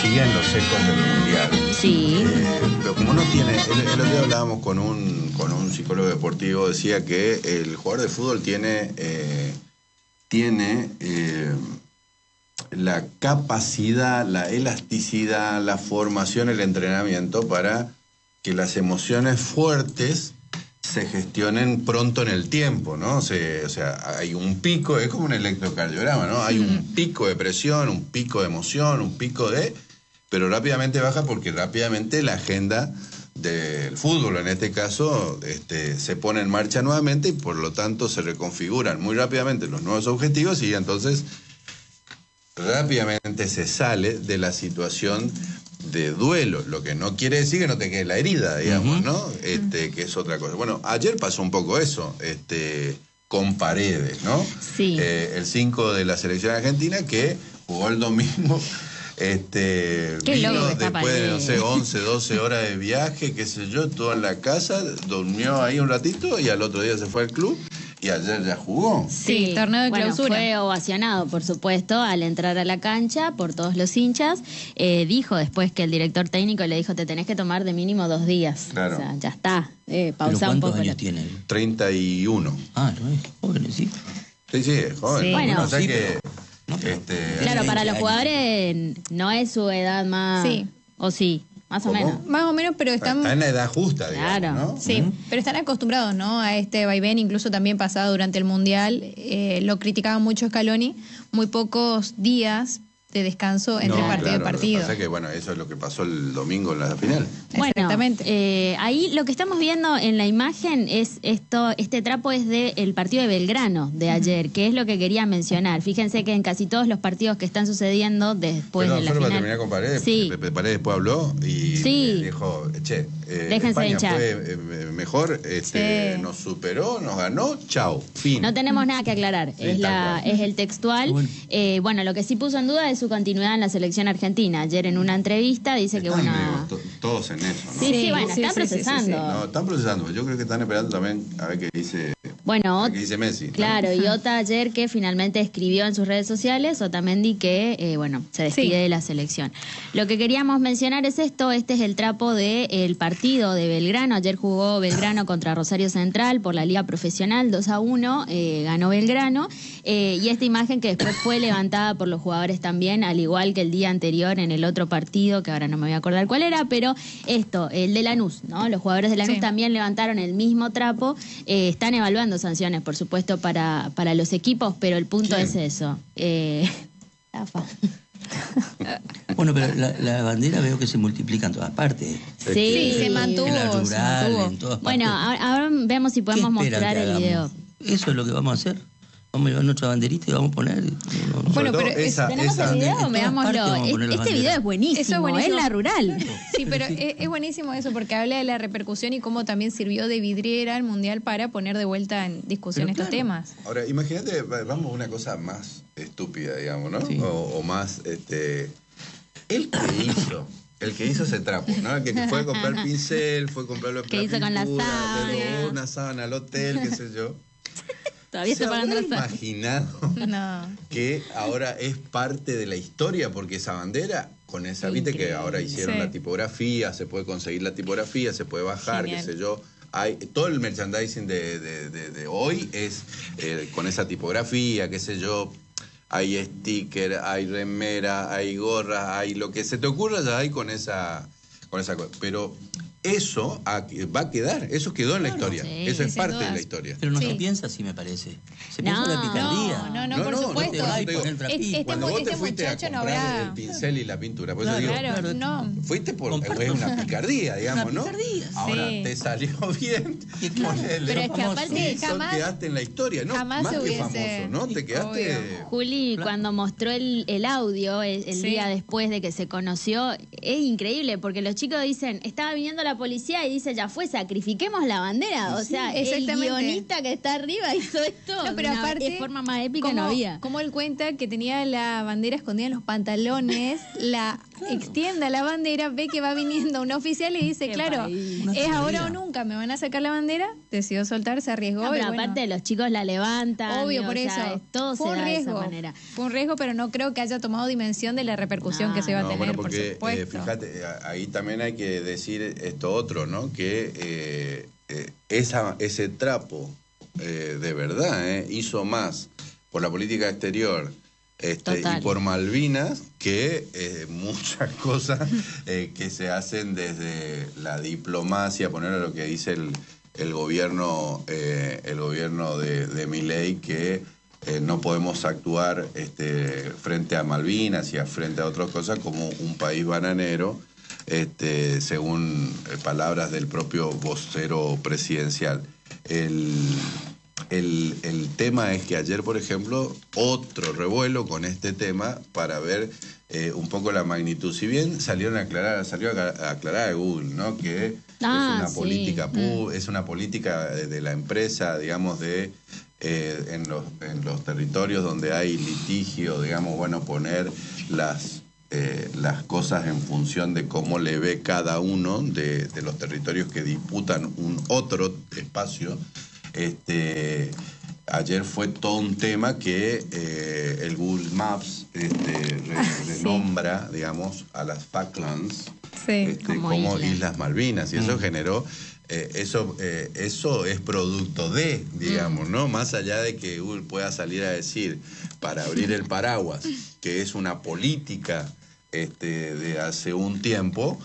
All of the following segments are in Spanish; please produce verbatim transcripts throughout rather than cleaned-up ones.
siguen los ecos del Mundial. Sí. Eh, pero como no tiene... El, el otro día hablábamos con un, con un psicólogo deportivo, decía que el jugador de fútbol tiene... Eh, tiene eh, la capacidad, la elasticidad, la formación, el entrenamiento para que las emociones fuertes se gestionen pronto en el tiempo, ¿no? Se, o sea, hay un pico, es como un electrocardiograma, ¿no? Hay un pico de presión, un pico de emoción, un pico de... pero rápidamente baja porque rápidamente la agenda del fútbol, en este caso, este, se pone en marcha nuevamente y por lo tanto se reconfiguran muy rápidamente los nuevos objetivos y entonces rápidamente se sale de la situación de duelo, lo que no quiere decir que no te quede la herida, digamos, uh-huh. ¿no? Este, que es otra cosa. Bueno, ayer pasó un poco eso, este, con Paredes, ¿no? Sí. Eh, el cinco de la selección argentina que jugó el domingo. Este, Qué vino después después de, no sé, once, doce horas de viaje, qué sé yo, todo en la casa, durmió ahí un ratito y al otro día se fue al club y ayer ya jugó. Sí, sí, torneo de bueno, clausura. Fue ovacionado, por supuesto, al entrar a la cancha por todos los hinchas. Eh, dijo después que el director técnico le dijo, te tenés que tomar de mínimo dos días. Claro. O sea, ya está. Eh, pausa un poco. ¿Cuántos años la... tiene? treinta y uno. Ah, no es joven, sí. Sí, sí, es joven. Sí. Bueno, o sea sí, que... No, pero- Este, Claro, para los años. jugadores no es su edad más... Sí. ¿O sí? Más o ¿Cómo? menos. Más o menos, pero están... Está en la edad justa, digamos, Claro. ¿no? Sí, pero están acostumbrados, ¿no? A este vaivén, incluso también pasado durante el Mundial. Eh, lo criticaba mucho Scaloni, muy pocos días de descanso entre No, partido claro, y partido. Lo que pasa es que, bueno, eso es lo que pasó el domingo en la final. Bueno, Exactamente. eh, ahí lo que estamos viendo en la imagen es esto, este trapo es del partido de Belgrano de ayer, que es lo que quería mencionar. Fíjense que en casi todos los partidos que están sucediendo después Pero de la solo para final. terminar con Paredes, Sí. Pepe Paredes después habló y Sí. dijo, che, eh, Déjense España hinchar. fue eh, mejor, este, Sí. nos superó, nos ganó, chao, fin. No tenemos nada que aclarar, Sí, es, tal la, cual. es el textual. Bueno. Eh, bueno, lo que sí puso en duda es su continuidad en la selección argentina. Ayer en una entrevista dice que, Están bueno... medio to- todos en eso, ¿no? Sí, sí, Sí, bueno, sí, están sí, sí, sí, procesando. sí. No, están procesando. Yo creo que están esperando también a ver qué dice, Bueno, a ver qué dice Messi, ¿no? claro, y Ota ayer que finalmente escribió en sus redes sociales, Otamendi que, eh, bueno, se despide Sí. de la selección. Lo que queríamos mencionar es esto, este es el trapo del partido de Belgrano. Ayer jugó Belgrano contra Rosario Central por la Liga Profesional, dos a uno, eh, ganó Belgrano, eh, y esta imagen que después fue levantada por los jugadores también, al igual que el día anterior en el otro partido, que ahora no me voy a acordar cuál era, pero esto, el de Lanús, ¿no? Los jugadores de Lanús Sí. también levantaron el mismo trapo, eh, están evaluando sanciones, por supuesto, para, para los equipos, pero el punto ¿Quién? es eso. Eh, Rafa. Bueno, pero la, la bandera veo que se multiplica en todas partes. Sí, se mantuvo, En la se rural, mantuvo. en todas Bueno, partes. ahora, ahora vemos si ¿Qué podemos esperan mostrar que el hagamos? video. Eso es lo que vamos a hacer. Vamos a llevar nuestra banderita y vamos a poner... no, no. Bueno, Sobre todo pero es- esa, ¿Tenemos esa- el video? en todas Veámoslo. partes vamos a Es- poner las Este video banderas. es buenísimo, Eso es buenísimo. es la rural. Sí, pero es, es buenísimo eso porque habla de la repercusión y cómo también sirvió de vidriera al Mundial para poner de vuelta en discusión Pero estos claro. temas. Ahora, imagínate, va- vamos a una cosa más estúpida, digamos, ¿no? Sí. O, o más, este... El que hizo, el que hizo ese trapo, ¿no? El que fue a comprar pincel, fue a comprarlo Que hizo con la pintura, sábana. le robó una sábana al hotel, qué sé yo. Todavía ¿Se está pagando habrá la sal. imaginado No. que ahora es parte de la historia? Porque esa bandera, con esa, viste que Increíble. ahora hicieron Sí. la tipografía, se puede conseguir la tipografía, se puede bajar, Genial. qué sé yo. Hay, todo el merchandising de, de, de, de hoy es eh, con esa tipografía, qué sé yo. Hay sticker, hay remera, hay gorras, hay lo que se te ocurra ya hay con esa, con esa cosa. Pero eso ha- va a quedar, eso quedó en la historia. sí, eso es sin parte de dudas. la historia. Pero no Sí. se piensa así, me parece. Se No, piensa en la picardía. No, no, no, por supuesto. te vas y Digo, pones el trapito. Este Cuando mu- vos te este fuiste a muchacho no comprar habrá- el pincel y la pintura, por eso Claro, digo, Claro, no. fuiste por Comparto. es una picardía, digamos, Una ¿no? picardía, Ahora sí. te salió bien. Y claro, ponele. pero es que famoso. aparte Y jamás- quedaste en la historia, ¿no? jamás Más se que hubiese- famoso, ¿no? Te quedaste. Obvio. Juli, Claro. cuando mostró el, el audio el, el Sí. día después de que se conoció, es increíble porque los chicos dicen, estaba viniendo la policía y dice, ya fue, sacrifiquemos la bandera. O sea, el exactamente. guionista que está arriba hizo esto No, pero de una aparte, de forma más épica como, no había. como él cuenta que tenía la bandera escondida en los pantalones, la extienda la bandera, ve que va viniendo un oficial y dice, Qué claro, país. Una es ahora o tontería. nunca, me van a sacar la bandera, decidió soltar, se arriesgó. No, pero y bueno, aparte los chicos la levantan. obvio, o por sea, eso. es- todo fue se un da de riesgo. esa manera. Fue un riesgo, pero no creo que haya tomado dimensión de la repercusión No, que se iba a No, tener, bueno, por porque supuesto. eh, fíjate, a- ahí también hay que decir esto otro, ¿no? Que eh, eh, esa, ese trapo eh, de verdad eh, hizo más por la política exterior este, Total. y por Malvinas que eh, muchas cosas eh, que se hacen desde la diplomacia, poner a lo que dice el, el gobierno, eh, el gobierno de, de Milei, que Eh, no podemos actuar este, frente a Malvinas y a frente a otras cosas como un país bananero, este, según eh, palabras del propio vocero presidencial. El, el, el tema es que ayer, por ejemplo, otro revuelo con este tema para ver eh, un poco la magnitud. Si bien salieron a aclarar, salió a aclarar a Google, ¿no? Que Ah, es una sí. política pu- es una política de, de la empresa, digamos, de eh, en, los, en los territorios donde hay litigio, digamos, bueno, poner las eh, las cosas en función de cómo le ve cada uno de, de los territorios que disputan un otro espacio. Este, ayer fue todo un tema que eh, el Google Maps este, re- renombra, digamos, a las Falklands Sí, este, como como, islas. islas. Malvinas, y eso generó, eh, eso, eh, eso es producto de, digamos, ¿no? Más allá de que Google pueda salir a decir, para abrir el paraguas, que es una política este, de hace un tiempo,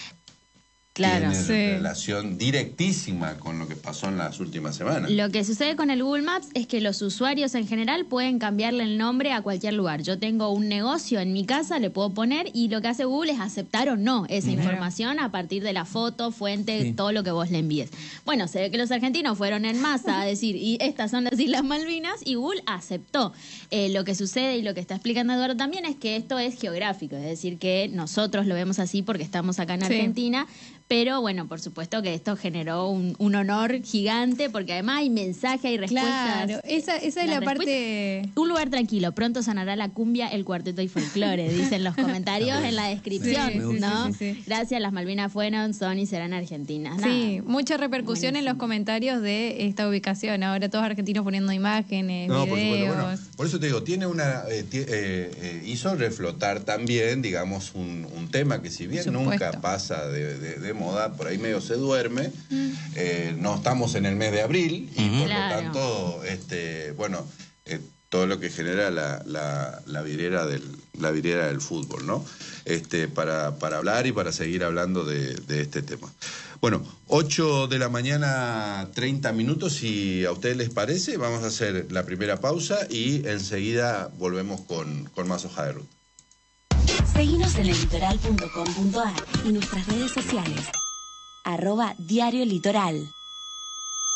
Claro. tiene Sí. relación directísima con lo que pasó en las últimas semanas. Lo que sucede con el Google Maps es que los usuarios en general pueden cambiarle el nombre a cualquier lugar. Yo tengo un negocio en mi casa, le puedo poner, y lo que hace Google es aceptar o no esa información a partir de la foto, fuente, Sí. todo lo que vos le envíes. Bueno, se ve que los argentinos fueron en masa a decir, y estas son las Islas Malvinas, y Google aceptó. Eh, lo que sucede y lo que está explicando Eduardo también es que esto es geográfico, es decir, que nosotros lo vemos así porque estamos acá en Sí. Argentina. Pero bueno, por supuesto que esto generó un, un honor gigante, porque además hay mensaje, hay respuestas. Claro, esa, esa es Las la parte... Un lugar tranquilo, pronto sonará la cumbia, el cuarteto y folclore, dicen los comentarios en la descripción, Sí, sí, ¿no? sí, sí, sí. Gracias, las Malvinas fueron, son y serán argentinas. Nada. Sí, mucha repercusión en los Buenísimo. comentarios de esta ubicación. Ahora todos argentinos poniendo imágenes, No, por supuesto. videos. Bueno, por eso te digo, tiene una eh, ti- eh, eh, hizo reflotar también, digamos, un, un tema que si bien Por nunca supuesto. pasa de, de- de moda, por ahí medio se duerme. Eh, no estamos en el mes de abril y por Claro. lo tanto, este, bueno, eh, todo lo que genera la, la, la vidriera del la vidriera del fútbol, ¿no? Este, para, para hablar y para seguir hablando de, de este tema. Bueno, ocho de la mañana, treinta minutos, si a ustedes les parece, vamos a hacer la primera pausa y enseguida volvemos con, con más hoja de ruta. Seguinos en el litoral punto com punto ar y nuestras redes sociales. Arroba Diario Litoral.